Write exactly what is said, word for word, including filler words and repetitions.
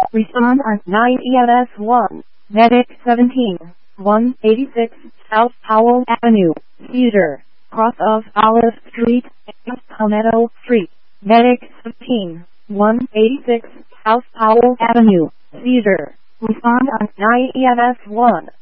Respond on nine E M S one. Medic seventeen, one eighty-six South Powell Avenue, Cedar, cross of Olive Street and Palmetto Street. Medic seventeen, one eighty-six South Powell Avenue, Cedar. Respond on nine E M S one.